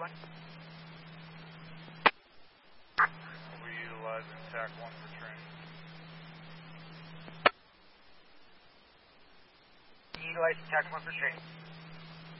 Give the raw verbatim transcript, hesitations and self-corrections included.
one. We'll be utilizing T A C one for training. Utilizing T A C one for training.